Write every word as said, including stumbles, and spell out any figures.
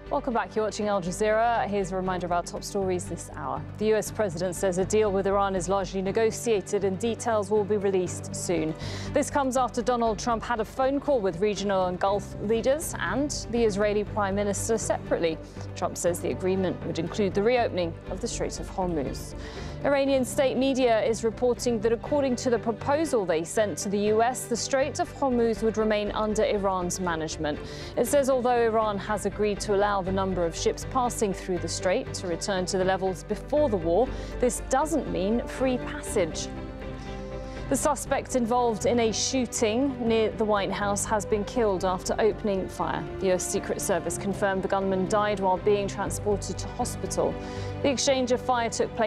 Welcome back. You're watching Al Jazeera. Here's a reminder of our top stories this hour. The U S president says a deal with Iran is largely negotiated and details will be released soon. This comes after Donald Trump had a phone call with regional and Gulf leaders and the Israeli prime minister separately. Trump says the agreement would include the reopening of the Strait of Hormuz. Iranian state media is reporting that according to the proposal they sent to the U S, the Strait of Hormuz would remain under Iran's management. It says although Iran has agreed to allow the number of ships passing through the strait to return to the levels before the war, this doesn't mean free passage. The suspect involved in a shooting near the White House has been killed after opening fire. The U S Secret Service confirmed the gunman died while being transported to hospital. The exchange of fire took place